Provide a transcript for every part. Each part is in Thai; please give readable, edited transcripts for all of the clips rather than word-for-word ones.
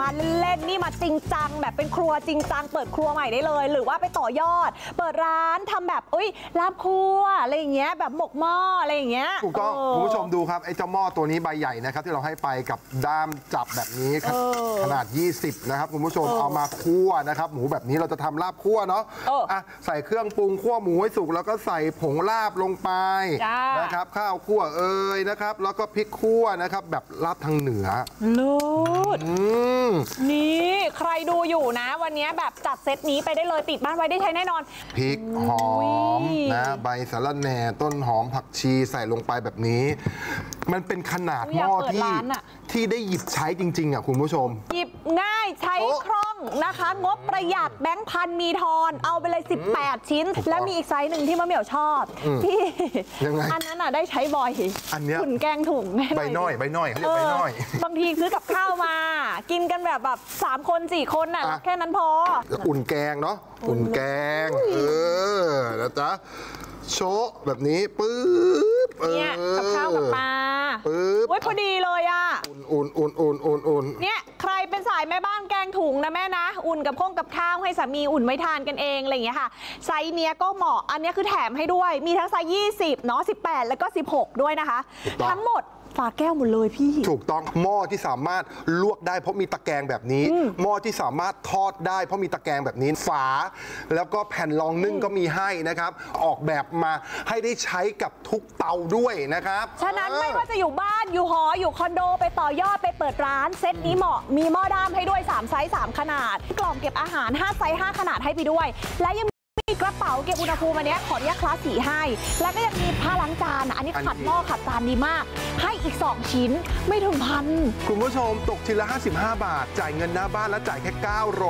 านเล่นๆนี่มาจริงจังแบบเป็นครัวจริงจังเปิดครัวใหม่ได้เลยหรือว่าไปต่อยอดเปิดร้านทำแบบลาบครัวอะไรอย่างเงี้ยแบบหมกหม้ออะไรอย่างเงี้ยถูกต้องคุณผู้ชมดูครับไอ้เจ้าหม้อตัวนี้ใบใหญ่นะครับที่เราให้ไปกับด้ามจับแบบนี้ขนาด20นะครับคุณผู้ชมเอามาคั่วนะครับหมูแบบนี้เราจะทำลาบคั่วเนาะใส่เครื่องปรุงคั่วหมูให้สุกแล้วก็ใส่ผงลาบลงไปนะครับข้าวคั่วนะครับแล้วก็พริกคั่วนะครับแบบลาบทางเหนือเลิศนี่ใครดูอยู่นะวันนี้แบบจัดเซตนี้ไปได้เลยติดบ้านไว้ได้ใช้แน่นอนพริกหอมนะใบสะระแหน่ต้นหอมผักชีใส่ลงไปแบบนี้มันเป็นขนาดหม้อที่ได้หยิบใช้จริงๆอ่ะคุณผู้ชมหยิบง่ายใช้คล่องนะคะงบประหยัดแบงค์พันมีทอนเอาไปเลย18ชิ้นแล้วมีอีกไซส์หนึ่งที่มะเหมี่ยวชอบที่อันนั้นอ่ะได้ใช้บ่อยอันเนี้ยขุ่นแกงถุงใบน้อยเขาเรียกใบน้อยบางทีซื้อกับข้าวมากินกันแบบ3 คน 4 คนน่ะแค่นั้นพออุ่นแกงเนาะอุ่นแกงแล้วจ้ะโชะแบบนี้ปึ๊บเนี่ยกับข้าวกับปลาปึ๊บพอดีเลยอ่ะอุ่นเนี่ยใครเป็นสายแม่บ้านแกงถุงนะแม่นะอุ่นกับข้าวให้สามีอุ่นไว้ทานกันเองอะไรอย่างเงี้ยค่ะไซส์เนี้ยก็เหมาะอันนี้คือแถมให้ด้วยมีทั้งไซส์20เนาะ18แล้วก็16ด้วยนะคะทั้งหมดฝาแก้วหมดเลยพี่ถูกต้องหม้อที่สามารถลวกได้เพราะมีตะแกรงแบบนี้หม้อที่สามารถทอดได้เพราะมีตะแกรงแบบนี้ฝาแล้วก็แผ่นรองนึ่งก็มีให้นะครับออกแบบมาให้ได้ใช้กับทุกเตาด้วยนะครับฉะนั้นไม่ว่าจะอยู่บ้านอยู่หออยู่คอนโดไปต่อยอดไปเปิดร้านเซตนี้เหมาะมีหม้อด้ามให้ด้วย3ไซส์3ขนาดกล่องเก็บอาหาร5ไซส์5ขนาดให้ไปด้วยและยังมีกระเป๋าเก็บอุณหภูมิอันนี้ขออนุญาตคลาสสีให้แล้วก็ยังมีผ้าล้างจานอันนี้ขัดหม้อขัดจานดีมากให้อีก2ชิ้นไม่ถึงพันคุณผู้ชมตกชิ้นละ55 บาทจ่ายเงินหน้าบ้านแล้วจ่ายแค่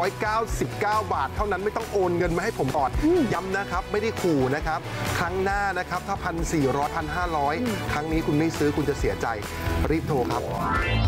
999 บาทเท่านั้นไม่ต้องโอนเงินมาให้ผมก่อนย้ำนะครับไม่ได้ขู่นะครับครั้งหน้านะครับถ้า1,400 1,500ครั้งนี้คุณไม่ซื้อคุณจะเสียใจรีบโทรครับ